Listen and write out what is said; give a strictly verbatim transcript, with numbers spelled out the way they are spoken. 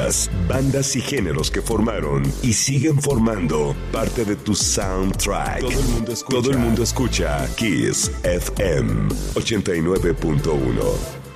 artistas, bandas y géneros que formaron y siguen formando parte de tu soundtrack. Todo el mundo escucha, Todo el mundo escucha Kiss F M ochenta y nueve punto uno.